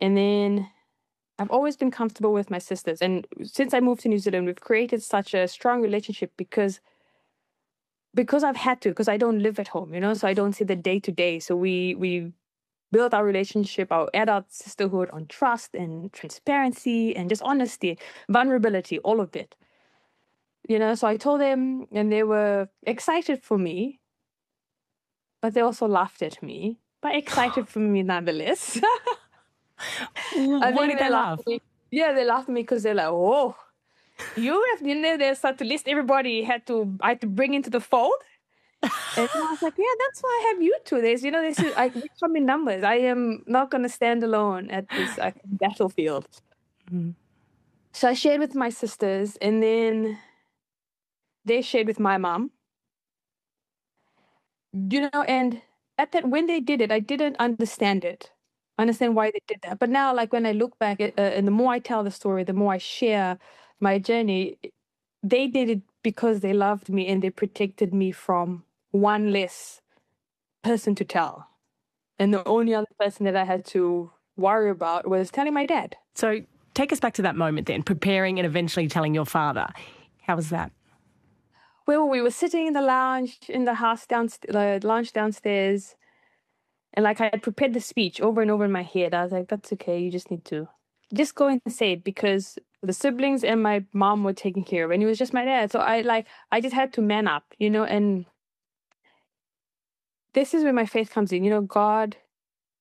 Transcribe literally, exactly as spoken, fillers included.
And then I've always been comfortable with my sisters. And since I moved to New Zealand, we've created such a strong relationship because because I've had to, because I don't live at home, you know, so I don't see the day to day. So we we built our relationship, our adult sisterhood on trust and transparency and just honesty, vulnerability, all of it. You know, so I told them and they were excited for me, but they also laughed at me, but excited for me nonetheless. I Why think did they laugh? at me. Yeah, they laughed at me because they're like, oh, you have, you know, they start to list everybody had to, I had to bring into the fold. And I was like, yeah, that's why I have you two. There's, you know, this is, like, we come in numbers. I am not going to stand alone at this like, battlefield. Mm. So I shared with my sisters, and then they shared with my mom. You know, and at that, when they did it, I didn't understand it. Understand why they did that. But now, like, when I look back, at, uh, and the more I tell the story, the more I share my journey, they did it because they loved me and they protected me from one less person to tell. And the only other person that I had to worry about was telling my dad. So take us back to that moment then, preparing and eventually telling your father. How was that? Well, we were sitting in the lounge, in the house downstairs, the lounge downstairs. And like I had prepared the speech over and over in my head. I was like, that's okay. You just need to just go and say it because the siblings and my mom were taken care of. And it was just my dad. So I like, I just had to man up, you know, and this is where my faith comes in. You know, God